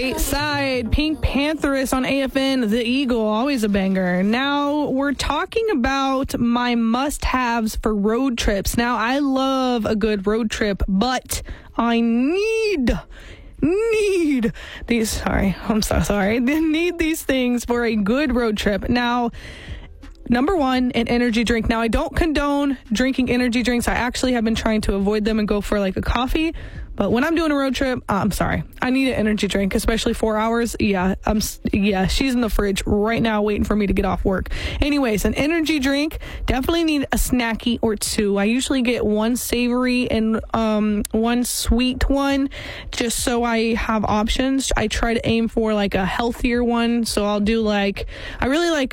right side, Pink Pantheress on AFN, The Eagle, always a banger. Now we're talking about my must-haves for road trips. Now I love a good road trip, but I need these. Sorry, I'm so sorry. I need these things for a good road trip. Now, number one, an energy drink. Now, I don't condone drinking energy drinks. I actually have been trying to avoid them and go for like a coffee. But when I'm doing a road trip, I'm sorry. I need an energy drink, especially 4 hours. Yeah, she's in the fridge right now waiting for me to get off work. Anyways, an energy drink. Definitely need a snacky or two. I usually get one savory and one sweet one just so I have options. I try to aim for like a healthier one. So I'll do like, I really like,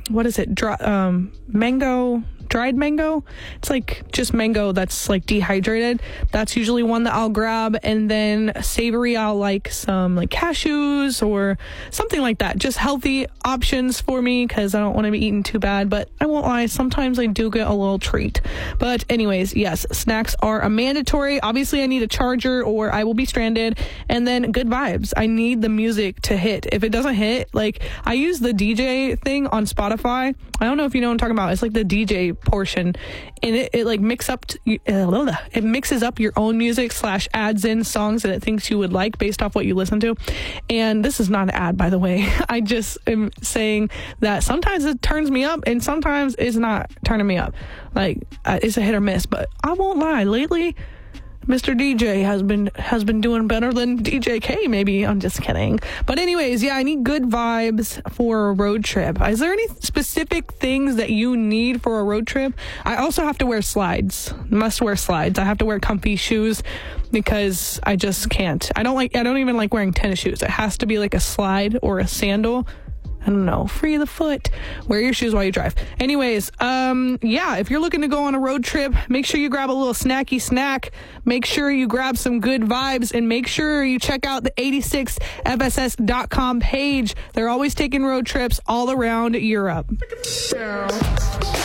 dried mango. It's like just mango that's like dehydrated. That's usually one that I'll grab. And then savory, I'll like some like cashews or something like that. Just healthy options for me because I don't want to be eating too bad. But I won't lie, sometimes I do get a little treat. But anyways, yes, snacks are a mandatory. Obviously, I need a charger or I will be stranded. And then good vibes. I need the music to hit. If it doesn't hit, like I use the DJ thing on Spotify. I don't know if you know what I'm talking about. It's like the DJ portion, and it like it mixes up your own music / adds in songs that it thinks you would like based off what you listen to. And this is not an ad, by the way. I just am saying that sometimes it turns me up and sometimes it's not turning me up. Like it's a hit or miss, but I won't lie, lately Mr. DJ has been doing better than DJ K, maybe. I'm just kidding. But anyways, yeah, I need good vibes for a road trip. Is there any specific things that you need for a road trip? I also have to wear slides. Must wear slides. I have to wear comfy shoes because I just can't. I don't even like wearing tennis shoes. It has to be like a slide or a sandal. I don't know, free the foot. Wear your shoes while you drive. Anyways, yeah, if you're looking to go on a road trip, make sure you grab a little snacky snack. Make sure you grab some good vibes and make sure you check out the 86fss.com page. They're always taking road trips all around Europe.